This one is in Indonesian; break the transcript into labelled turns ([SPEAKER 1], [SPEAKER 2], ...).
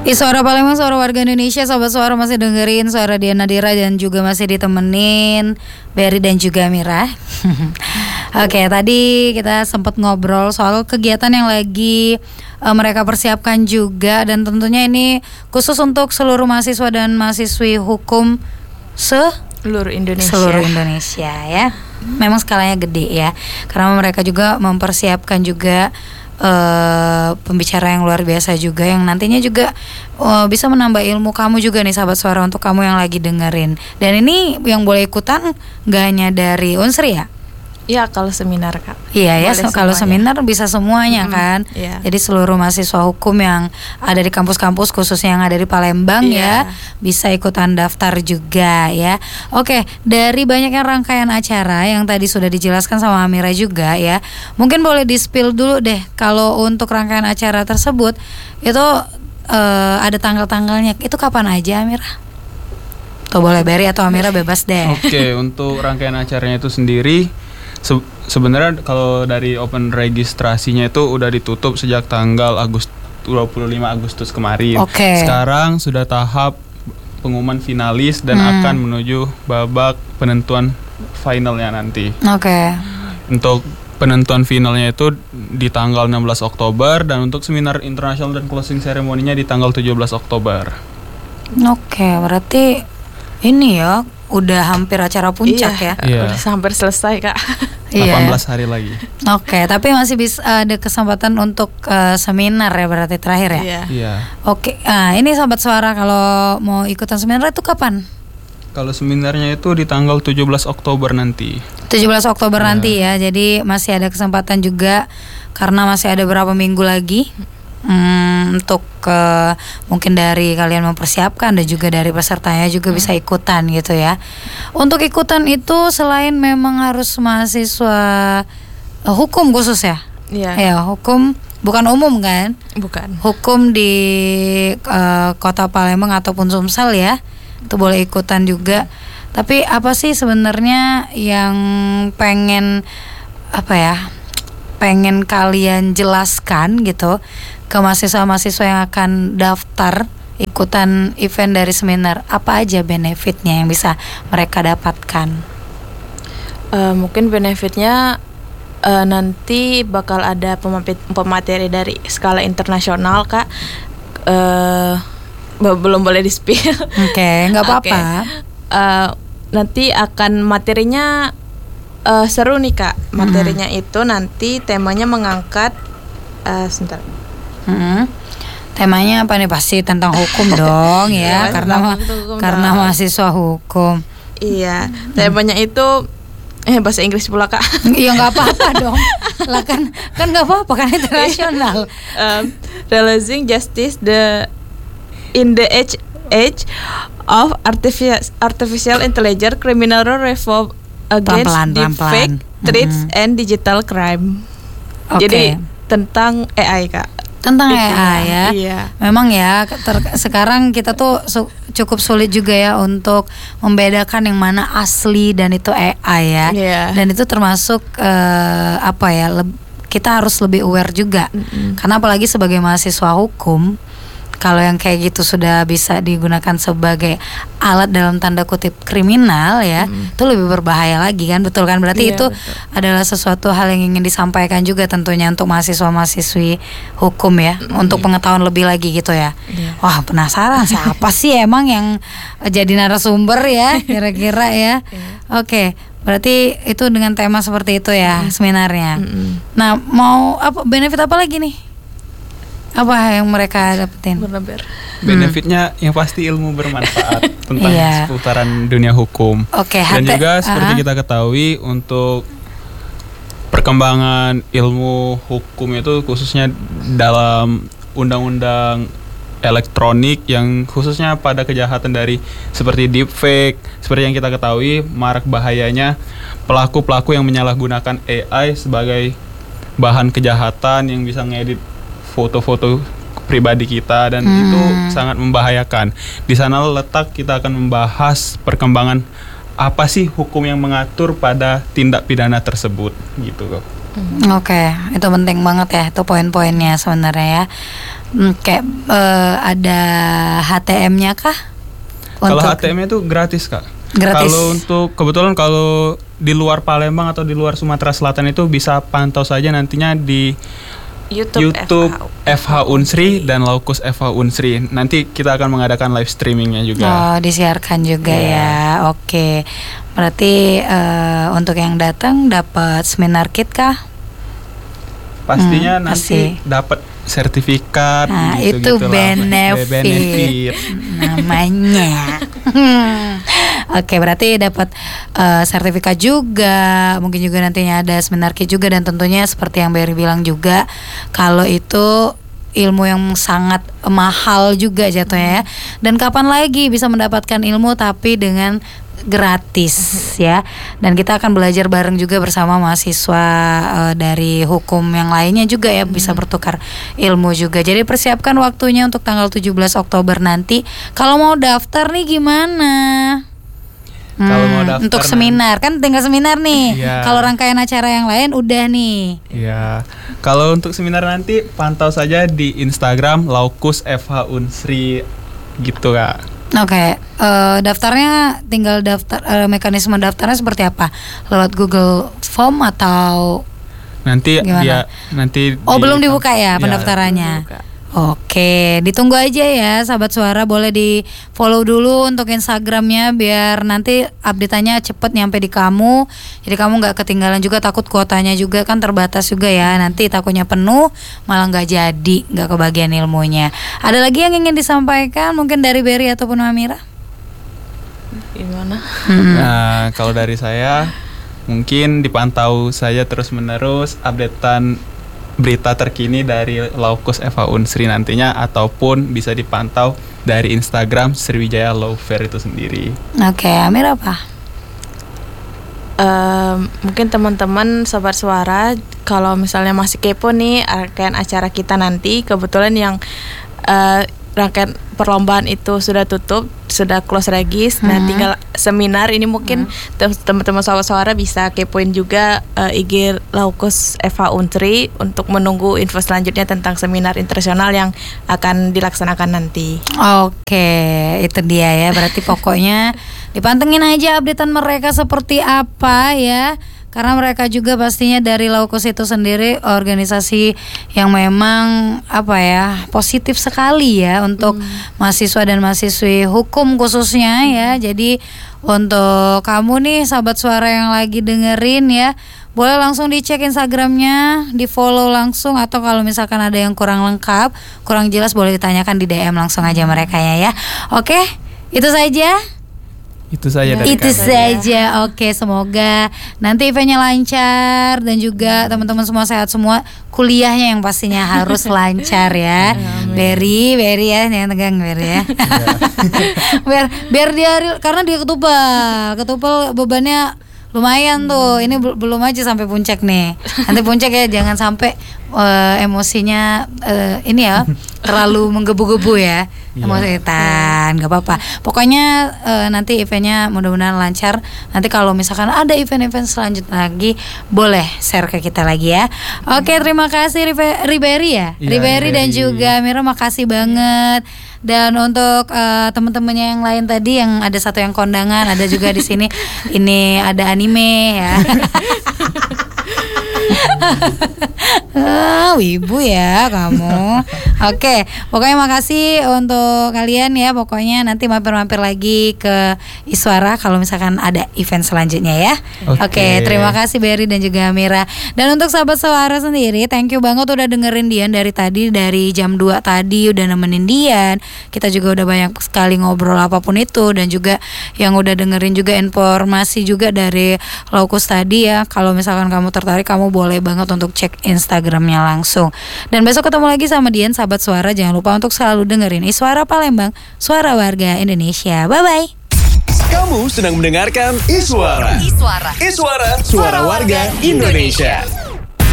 [SPEAKER 1] Suara Palembang, suara warga Indonesia, Sobat Suara masih dengerin suara Diana Dira dan juga masih ditemenin Berry dan juga Mira. Oke, tadi kita sempat ngobrol soal kegiatan yang lagi mereka persiapkan juga, dan tentunya ini khusus untuk seluruh mahasiswa dan mahasiswi hukum seluruh Indonesia ya. Memang skalanya gede ya, karena mereka juga mempersiapkan juga pembicara yang luar biasa juga, yang nantinya juga bisa menambah ilmu kamu juga nih sahabat suara, untuk kamu yang lagi dengerin. Dan ini yang boleh ikutan gak hanya dari Unsri ya?
[SPEAKER 2] Iya, kalau seminar Kak.
[SPEAKER 1] Iya ya, kalau seminar bisa semuanya kan.
[SPEAKER 2] Iya.
[SPEAKER 1] Jadi seluruh mahasiswa hukum yang ada di kampus-kampus khususnya yang ada di Palembang ya, bisa ikutan daftar juga ya. Oke, dari banyaknya rangkaian acara yang tadi sudah dijelaskan sama Amira juga ya, mungkin boleh di-spill dulu deh kalau untuk rangkaian acara tersebut itu ada tanggal-tanggalnya. Itu kapan aja Amira? Tuh boleh Berry atau Amira bebas deh.
[SPEAKER 3] Oke, untuk rangkaian acaranya itu sendiri sebenarnya kalau dari open registrasinya itu udah ditutup sejak tanggal 25 Agustus kemarin. Sekarang sudah tahap pengumuman finalis dan akan menuju babak penentuan finalnya nanti. Untuk penentuan finalnya itu di tanggal 16 Oktober dan untuk seminar internasional dan closing ceremony-nya di tanggal 17 Oktober.
[SPEAKER 1] Berarti ini ya udah hampir acara puncak ya.
[SPEAKER 2] Udah hampir selesai Kak.
[SPEAKER 3] 18 hari lagi.
[SPEAKER 1] Tapi masih bisa ada kesempatan untuk seminar ya berarti terakhir ya. Ini sahabat suara, kalau mau ikutan seminar itu kapan?
[SPEAKER 3] Kalau seminarnya itu di tanggal 17 Oktober nanti.
[SPEAKER 1] 17 Oktober nanti ya. Jadi masih ada kesempatan juga, karena masih ada berapa minggu lagi untuk mungkin dari kalian mempersiapkan dan juga dari pesertanya juga bisa ikutan gitu ya. Untuk ikutan itu selain memang harus mahasiswa hukum khusus ya? Ya, hukum bukan umum kan?
[SPEAKER 2] Bukan.
[SPEAKER 1] Hukum di Kota Palembang ataupun Sumsel ya, itu boleh ikutan juga. Tapi apa sih sebenarnya yang pengen kalian jelaskan gitu ke mahasiswa-mahasiswa yang akan daftar ikutan event dari seminar? Apa aja benefitnya yang bisa mereka dapatkan?
[SPEAKER 2] Mungkin benefitnya nanti bakal ada pemateri dari skala internasional Kak. Belum boleh di-spill.
[SPEAKER 1] Nggak apa-apa.
[SPEAKER 2] Nanti akan materinya seru nih Kak. Materinya itu nanti temanya mengangkat
[SPEAKER 1] temanya apa nih? Pasti tentang hukum dong ya, karena mahasiswa hukum.
[SPEAKER 2] Iya, temanya itu bahasa Inggris pula Kak.
[SPEAKER 1] Iya nggak apa-apa dong. Lah kan nggak apa-apa kan, internasional.
[SPEAKER 2] Realizing justice in the age of artificial intelligence, criminal reform against deepfake, threats and digital crime. Jadi tentang AI Kak.
[SPEAKER 1] Tentang AI ya.
[SPEAKER 2] Iya.
[SPEAKER 1] Memang ya sekarang kita tuh cukup sulit juga ya untuk membedakan yang mana asli dan itu AI ya. Dan itu termasuk kita harus lebih aware juga. Karena apalagi sebagai mahasiswa hukum, kalau yang kayak gitu sudah bisa digunakan sebagai alat dalam tanda kutip kriminal ya, itu lebih berbahaya lagi kan, betul kan? Berarti itu adalah sesuatu hal yang ingin disampaikan juga tentunya untuk mahasiswa-mahasiswi hukum ya, untuk pengetahuan lebih lagi gitu ya. Wah, penasaran siapa sih emang yang jadi narasumber ya kira-kira ya. Oke, berarti itu dengan tema seperti itu ya seminarnya. Nah, mau benefit apa lagi nih? Apa yang mereka dapetin?
[SPEAKER 3] Benefitnya yang pasti ilmu bermanfaat tentang seputaran dunia hukum. Dan juga seperti kita ketahui, untuk perkembangan ilmu hukum itu khususnya dalam undang-undang elektronik yang khususnya pada kejahatan dari seperti deepfake, seperti yang kita ketahui marak bahayanya pelaku-pelaku yang menyalahgunakan AI sebagai bahan kejahatan yang bisa ngedit foto-foto pribadi kita, dan itu sangat membahayakan. Di sana letak kita akan membahas perkembangan apa sih hukum yang mengatur pada tindak pidana tersebut gitu kok.
[SPEAKER 1] Itu penting banget ya, itu poin-poinnya sebenarnya ya. Kayak ada HTM-nya kah?
[SPEAKER 3] Kalau HTM-nya itu gratis, Kak.
[SPEAKER 1] Gratis.
[SPEAKER 3] Kalau untuk kebetulan kalau di luar Palembang atau di luar Sumatera Selatan itu bisa pantau saja nantinya di YouTube FH Unsri dan Laukus FH Unsri. Nanti kita akan mengadakan live streamingnya juga.
[SPEAKER 1] Oh, disiarkan juga ya. Oke. Berarti untuk yang datang dapat seminar kit kah?
[SPEAKER 3] Pastinya nanti dapat sertifikat.
[SPEAKER 1] Nah, itu benefit namanya. Oke, berarti dapat sertifikat juga. Mungkin juga nantinya ada seminar kit juga, dan tentunya seperti yang Berry bilang juga, kalau itu ilmu yang sangat mahal juga jatuhnya ya. Dan kapan lagi bisa mendapatkan ilmu tapi dengan gratis ya. Dan kita akan belajar bareng juga bersama mahasiswa dari hukum yang lainnya juga ya, bisa bertukar ilmu juga. Jadi persiapkan waktunya untuk tanggal 17 Oktober nanti. Kalau mau daftar nih gimana?
[SPEAKER 3] Kalau mau daftar
[SPEAKER 1] untuk seminar kan tinggal seminar nih.
[SPEAKER 3] Iya.
[SPEAKER 1] Kalau rangkaian acara yang lain udah nih.
[SPEAKER 3] Iya. Kalau untuk seminar nanti pantau saja di Instagram Laukus FH Unsri gitu, Kak.
[SPEAKER 1] Oke, daftarnya tinggal daftar, mekanisme daftarnya seperti apa? Lewat Google Form atau
[SPEAKER 3] nanti
[SPEAKER 1] gimana? Belum dibuka ya pendaftarannya.
[SPEAKER 2] Dibuka.
[SPEAKER 1] Oke, ditunggu aja ya sahabat suara, boleh di follow dulu untuk Instagramnya biar nanti update-nya cepet nyampe di kamu. Jadi kamu nggak ketinggalan juga, takut kuotanya juga kan terbatas juga ya. Nanti takutnya penuh malah nggak jadi, nggak kebagian ilmunya. Ada lagi yang ingin disampaikan mungkin dari Berry ataupun Amira?
[SPEAKER 2] Gimana?
[SPEAKER 3] Nah, kalau dari saya mungkin dipantau saja terus-menerus updatean berita terkini dari Laukus FH Unsri nantinya, ataupun bisa dipantau dari Instagram Sriwijaya Law Fair itu sendiri.
[SPEAKER 1] Oke, Amira apa?
[SPEAKER 2] Mungkin teman-teman sobat suara, kalau misalnya masih kepo nih rangkaian acara kita nanti, kebetulan yang rangkaian perlombaan itu sudah tutup, sudah close regis. Nah, tinggal seminar ini mungkin teman-teman sobat suara bisa kepoin juga IG Laukus FH Unsri untuk menunggu info selanjutnya tentang seminar internasional yang akan dilaksanakan nanti.
[SPEAKER 1] Oke, itu dia ya. Berarti pokoknya dipantengin aja updatean mereka seperti apa ya. Karena mereka juga pastinya dari Laukus itu sendiri organisasi yang memang positif sekali ya untuk mahasiswa dan mahasiswi hukum khususnya ya. Jadi untuk kamu nih sahabat suara yang lagi dengerin ya, boleh langsung dicek Instagramnya, di follow langsung, atau kalau misalkan ada yang kurang lengkap, kurang jelas, boleh ditanyakan di DM langsung aja mereka ya. Oke, itu saja.
[SPEAKER 3] Itu saja dari
[SPEAKER 1] Itu saja. Oke, semoga nanti eventnya lancar dan juga teman-teman semua sehat semua. Kuliahnya yang pastinya harus lancar ya. Berry ya, yang tegang Berry ya. biar dia karena dia ketupel bebannya lumayan tuh. Ini belum aja sampai puncak nih. Nanti puncak ya, jangan sampai emosinya ini ya terlalu menggebu-gebu ya. Emosi nggak apa-apa. Pokoknya nanti eventnya mudah-mudahan lancar. Nanti kalau misalkan ada event-event selanjutnya lagi, boleh share ke kita lagi ya. Oke, terima kasih Berry ya. Berry dan juga Mira, makasih banget. Dan untuk teman-temannya yang lain tadi, yang ada satu yang kondangan, ada juga di sini. Ini ada anime ya. Wibu ya kamu. Oke, pokoknya makasih untuk kalian ya. Pokoknya nanti mampir-mampir lagi ke Iswara kalau misalkan ada event selanjutnya ya. Oke, terima kasih Berry dan juga Mira. Dan untuk sahabat suara sendiri, thank you banget udah dengerin Dian dari tadi, dari jam 2 tadi udah nemenin Dian. Kita juga udah banyak sekali ngobrol apapun itu, dan juga yang udah dengerin juga informasi juga dari Laukus tadi ya. Kalau misalkan kamu tertarik, kamu boleh banget untuk cek Instagramnya langsung. Dan besok ketemu lagi sama Dian, sahabat suara. Jangan lupa untuk selalu dengerin Iswara Palembang, suara warga Indonesia. Bye-bye.
[SPEAKER 4] Kamu sedang mendengarkan Iswara. Suara warga Indonesia.